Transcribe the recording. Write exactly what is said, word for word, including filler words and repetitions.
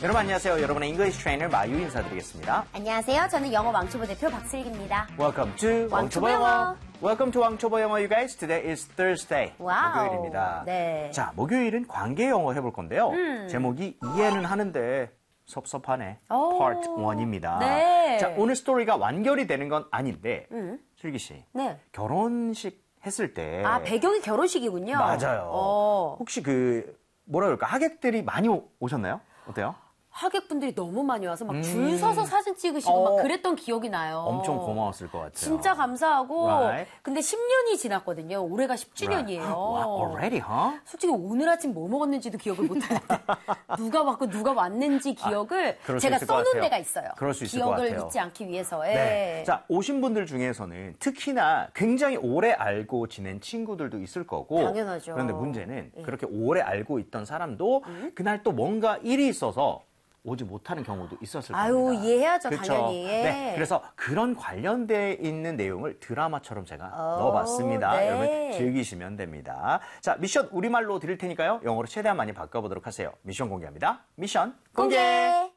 여러분 안녕하세요. 여러분의 잉글리시 트레이너 마유 인사드리겠습니다. 안녕하세요. 저는 영어 왕초보 대표 박슬기입니다. Welcome to 왕초보 영어. Welcome to 왕초보 영어, you guys. Today is Thursday. 와우. 목요일입니다. 네. 자, 목요일은 관계 영어 해볼 건데요. 음. 제목이 이해는 하는데 섭섭하네. 오. Part 일입니다. 네. 자, 오늘 스토리가 완결이 되는 건 아닌데, 음. 슬기 씨. 네. 결혼식 했을 때. 아, 배경이 결혼식이군요. 맞아요. 어. 혹시 그 뭐라 그럴까 하객들이 많이 오, 오셨나요? 어때요? 하객분들이 너무 많이 와서 막 줄 음. 서서 사진 찍으시고 어. 막 그랬던 기억이 나요. 엄청 고마웠을 것 같아요. 진짜 감사하고. Right. 근데 십 년이 지났거든요. 올해가 십 주년이에요. Right. Wow, already, huh? 솔직히 오늘 아침 뭐 먹었는지도 기억을 못하는데 누가 왔고 누가 왔는지 기억을 그럴 수 제가 있을 것 써놓은 같아요. 데가 있어요. 그럴 수 있을 것 기억을 같아요. 잊지 않기 위해서. 예. 네. 자, 오신 분들 중에서는 특히나 굉장히 오래 알고 지낸 친구들도 있을 거고. 당연하죠. 그런데 문제는 예. 그렇게 오래 알고 있던 사람도 음? 그날 또 뭔가 일이 있어서 오지 못하는 경우도 있었을 아유, 겁니다. 이해해야죠, 그쵸? 당연히. 예. 네, 그래서 그런 관련돼 있는 내용을 드라마처럼 제가 오, 넣어봤습니다. 네. 여러분 즐기시면 됩니다. 자, 미션 우리말로 드릴 테니까요. 영어로 최대한 많이 바꿔보도록 하세요. 미션 공개합니다. 미션 공개! 공개.